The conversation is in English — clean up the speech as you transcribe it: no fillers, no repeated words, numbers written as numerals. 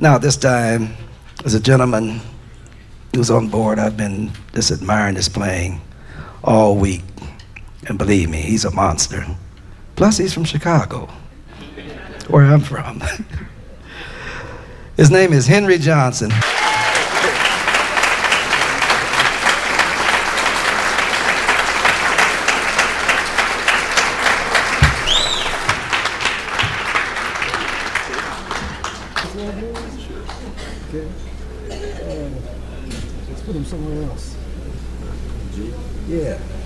Now, this time, as a gentleman who's on board, I've been just admiring his playing all week. And believe me, he's a monster. Plus, he's from Chicago, where I'm from. His name is Henry Johnson. Okay. Let's put him somewhere else. Yeah.